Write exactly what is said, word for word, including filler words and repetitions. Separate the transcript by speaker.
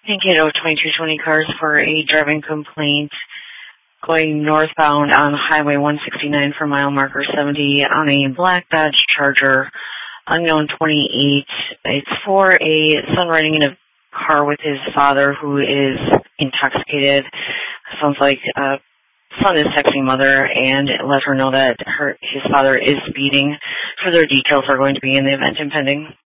Speaker 1: Mankato twenty-two twenty cars for a driving complaint going northbound on Highway one sixty-nine for mile marker seventy on a black Dodge Charger, unknown twenty-eight. It's for a son riding in a car with his father who is intoxicated. Sounds like uh, son is texting mother and let her know that her his father is speeding. Further details are going to be in the event impending.